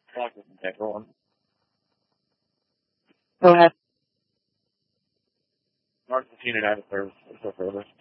Talk with everyone. Go ahead. Argentina and I was so further.